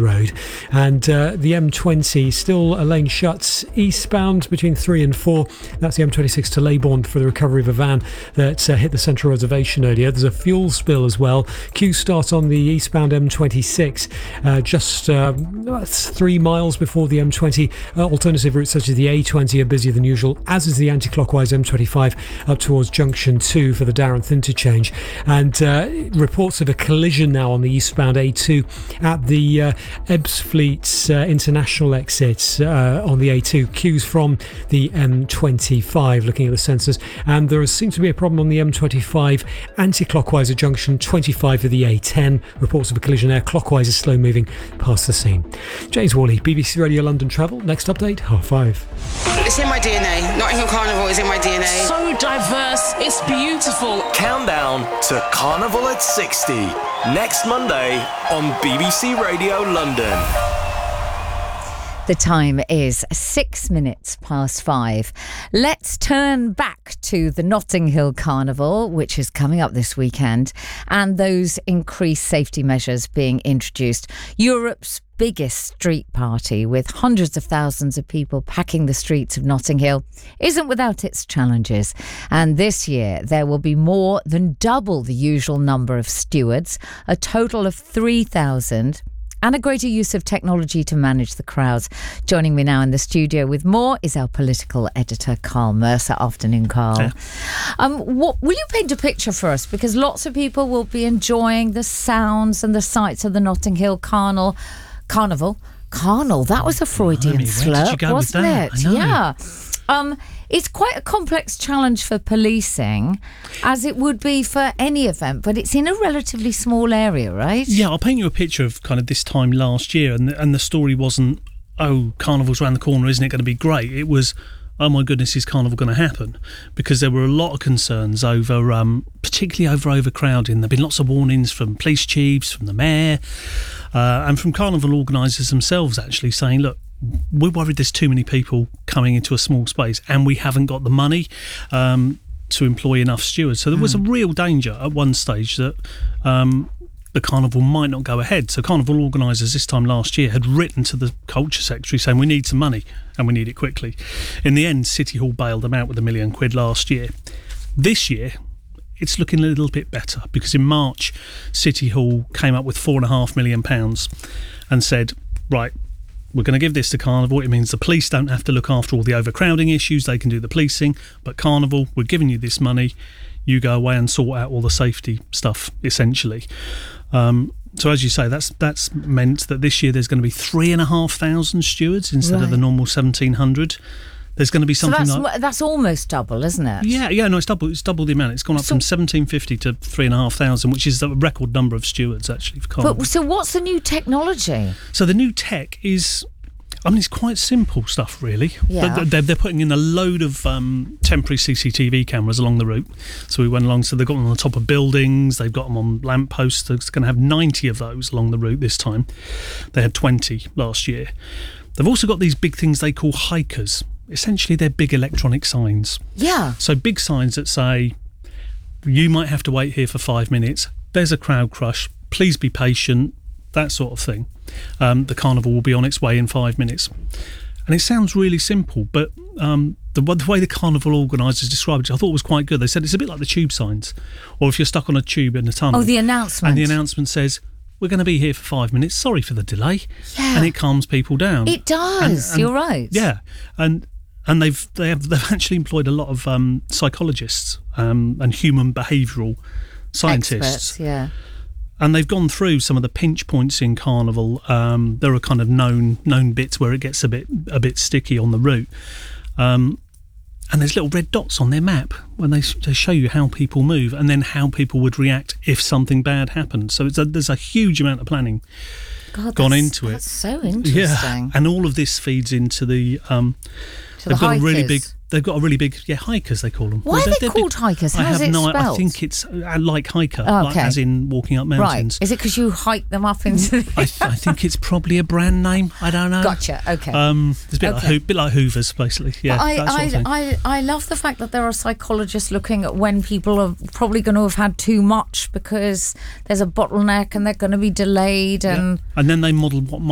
Road. And the M20 still a lane shut eastbound between 3 and 4. That's the M26 to Leybourne for the recovery of a van that hit the central reservation earlier. There's a fuel spill as well. Queues start on the eastbound M26 just 3 miles before the M20. Alternative routes such as the A20 are busier than usual, as is the anti-clockwise M25 up towards Junction 2 for the Darrenth interchange. And reports of a collision now on the eastbound A2 at the Ebbsfleet international exit on the A2. Queues from the M25, looking at the sensors. And there seems to be a problem on the M25 anti-clockwise at Junction 25 for the A10. Reports of a collision there. Clockwise is slow moving past the scene. James Worley, BBC Radio London Travel. Next update, 5:30. It's in my DNA. Notting Hill Carnival is in my DNA. So diverse, it's beautiful. Countdown to Carnival at 60. Next Monday on BBC Radio London. The time is 6 minutes past 5. Let's turn back to the Notting Hill Carnival, which is coming up this weekend, and those increased safety measures being introduced. Europe's biggest street party, with hundreds of thousands of people packing the streets of Notting Hill, isn't without its challenges. And this year, there will be more than double the usual number of stewards, a total of 3,000, and a greater use of technology to manage the crowds. Joining me now in the studio with more is our political editor, Carl Mercer. Afternoon, Carl. Yeah. Will you paint a picture for us? Because lots of people will be enjoying the sounds and the sights of the Notting Hill Carnival. That was a Freudian slurp, wasn't it? Yeah. It's quite a complex challenge for policing, as it would be for any event, but it's in a relatively small area, right? Yeah, I'll paint you a picture of kind of this time last year, and the story wasn't, oh, Carnival's around the corner, isn't it going to be great? It was, oh my goodness, is Carnival going to happen? Because there were a lot of concerns over, particularly over overcrowding. There have been lots of warnings from police chiefs, from the mayor, and from Carnival organisers themselves, actually saying, look, we're worried there's too many people coming into a small space and we haven't got the money to employ enough stewards. So there was a real danger at one stage that the Carnival might not go ahead. So Carnival organisers this time last year had written to the Culture Secretary saying we need some money and we need it quickly. In the end, City Hall bailed them out with £1 million last year. This year, it's looking a little bit better, because in March, City Hall came up with £4.5 million and said, right, we're going to give this to Carnival. It means the police don't have to look after all the overcrowding issues. They can do the policing. But Carnival, we're giving you this money. You go away and sort out all the safety stuff, essentially. So as you say, that's meant that this year there's going to be 3,500 stewards instead of the normal 1,700. There's going to be something that's almost double, isn't it? Yeah, no, it's double the amount. It's gone up from 1,750 to 3,500, which is a record number of stewards, actually, for Carnival. So what's the new technology? So the new tech is, it's quite simple stuff, really. Yeah. They're putting in a load of temporary CCTV cameras along the route. So we went along, so they've got them on the top of buildings, they've got them on lampposts. They're going to have 90 of those along the route this time. They had 20 last year. They've also got these big things they call hikers. Essentially, they're big electronic signs. Yeah. So big signs that say, you might have to wait here for 5 minutes. There's a crowd crush. Please be patient. That sort of thing. The Carnival will be on its way in 5 minutes. And it sounds really simple, but the way the Carnival organisers described it, I thought was quite good. They said it's a bit like the tube signs. Or if you're stuck on a tube in a tunnel. Oh, the announcement. And the announcement says, we're going to be here for 5 minutes. Sorry for the delay. Yeah. And it calms people down. It does. And you're right. Yeah. And they've actually employed a lot of psychologists and human behavioural scientists. Experts, yeah. And they've gone through some of the pinch points in Carnival. There are kind of known bits where it gets a bit sticky on the route. And there's little red dots on their map when they show you how people move and then how people would react if something bad happened. So there's a huge amount of planning gone into it. That's so interesting. Yeah, and all of this feeds into the. They've got a really big hikers, they call them. Why are they called hikers? How's it spelled? I think it's like hiker, like, as in walking up mountains. Right. Is it because you hike them up into the... I think it's probably a brand name. I don't know. Gotcha, okay. It's a bit like Hoovers, basically. Yeah, that sort of thing. I love the fact that there are psychologists looking at when people are probably going to have had too much because there's a bottleneck and they're going to be delayed. And then they model what might